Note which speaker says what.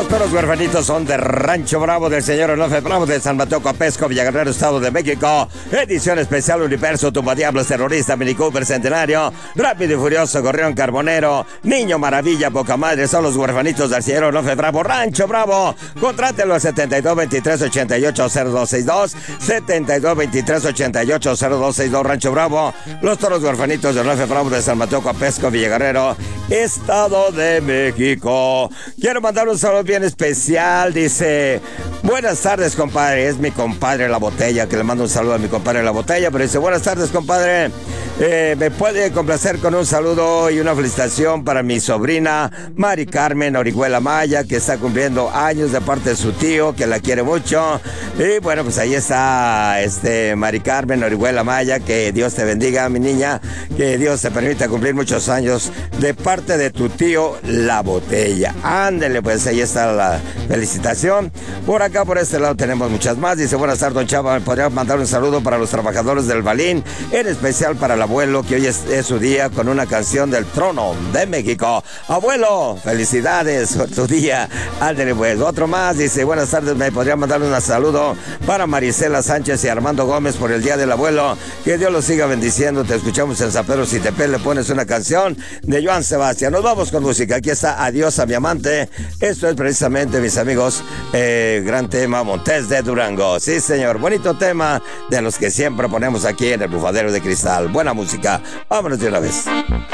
Speaker 1: Los toros huerfanitos son de Rancho Bravo, del señor Onofre Bravo, de San Mateo Capesco, Villaguerrero, Estado de México. Edición especial Universo, Tumbadiablos, Terrorista, Mini Cooper, Centenario, Rápido y Furioso, Gorrión Carbonero, Niño Maravilla, Poca Madre. Son los huerfanitos del señor Onofre Bravo, Rancho Bravo. Contrátelo al 7223-880262, 7223-880262, Rancho Bravo. Los toros huerfanitos de Onofre Bravo, de San Mateo Capesco, Villaguerrero, Estado de México. Quiero mandar un saludo bien especial. Dice: buenas tardes, compadre. Es mi compadre La Botella, que le mando un saludo a mi compadre La Botella. Pero dice: buenas tardes, compadre. Me puede complacer con un saludo y una felicitación para mi sobrina Mari Carmen Orihuela Maya, que está cumpliendo años, de parte de su tío, que la quiere mucho. Y bueno, pues ahí está Mari Carmen Orihuela Maya. Que Dios te bendiga, mi niña. Que Dios te permita cumplir muchos años, de parte de tu tío La Botella. Ándele, pues ahí está la felicitación. Por acá, por este lado, tenemos muchas más. Dice: buenas tardes, don Chava. ¿Me podría mandar un saludo para los trabajadores del Balín? En especial para el abuelo, que hoy es su día, con una canción del Trono de México. Abuelo, felicidades por tu día. Ándele, pues. Otro más. Dice: buenas tardes. ¿Me podría mandar un saludo para Marisela Sánchez y Armando Gómez por el día del abuelo? Que Dios los siga bendiciendo. Te escuchamos en San Pedro Citepec. Le pones una canción de Joan Sebastián. Nos vamos con música. Aquí está Adiós a mi amante. Esto es precisamente, mis amigos, gran tema, Montes de Durango. Sí, señor, bonito tema, de los que siempre ponemos aquí en el Bufadero de Cristal. Buena música. Vámonos de una vez.